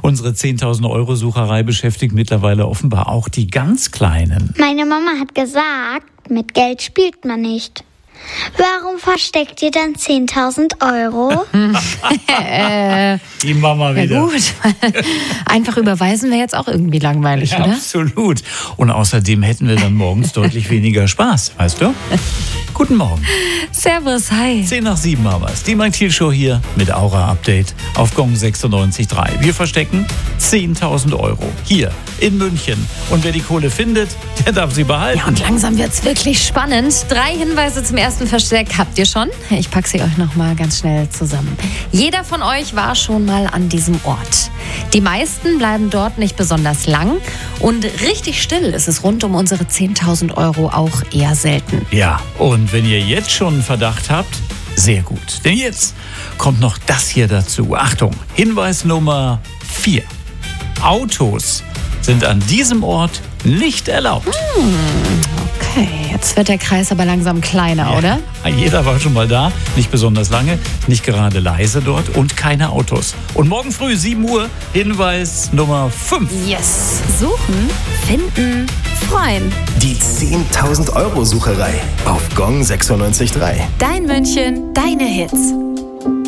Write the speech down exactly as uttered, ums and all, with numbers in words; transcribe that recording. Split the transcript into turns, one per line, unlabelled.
Unsere zehntausend Euro Sucherei beschäftigt mittlerweile offenbar auch die ganz Kleinen.
Meine Mama hat gesagt, mit Geld spielt man nicht. Warum versteckt ihr dann zehntausend Euro?
äh,
Die Mama wieder.
Ja gut, einfach überweisen wäre jetzt auch irgendwie langweilig,
Ja,
oder?
absolut. Und außerdem hätten wir dann morgens deutlich weniger Spaß, weißt du? Guten Morgen.
Servus, hi.
zehn nach sieben haben wir es. Die Mike Thiel Show hier mit Aura-Update auf Gong sechsundneunzig Komma drei. Wir verstecken zehntausend Euro hier in München. Und wer die Kohle findet, der darf sie behalten.
Ja, und langsam wird's wirklich spannend. Drei Hinweise zum ersten Versteck habt ihr schon. Ich packe sie euch noch mal ganz schnell zusammen. Jeder von euch war schon mal an diesem Ort. Die meisten bleiben dort nicht besonders lang. Und richtig still ist es rund um unsere zehntausend Euro auch eher selten.
Ja, und wenn ihr jetzt schon einen Verdacht habt, sehr gut. Denn jetzt kommt noch das hier dazu. Achtung, Hinweis Nummer vier. Autos sind an diesem Ort nicht erlaubt.
Okay, jetzt wird der Kreis aber langsam kleiner,
Ja,
oder?
Jeder war schon mal da, nicht besonders lange, nicht gerade leise dort und keine Autos. Und morgen früh sieben Uhr, Hinweis Nummer fünf.
Yes. Suchen, finden, freuen.
Die zehntausend Euro Sucherei auf Gong sechsundneunzig Komma drei.
Dein München, deine Hits.